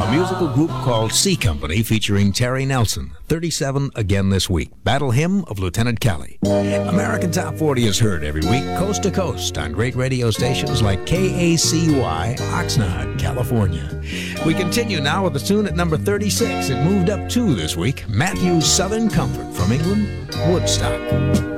a musical group called C Company featuring Terry Nelson. 37 again this week. Battle Hymn of Lieutenant Kelly. American Top 40 is heard every week, coast to coast, on great radio stations like KACY, Oxnard, California. We continue now with a tune at number 36. It moved up 2 this week. Matthew's Southern Comfort from England, Woodstock.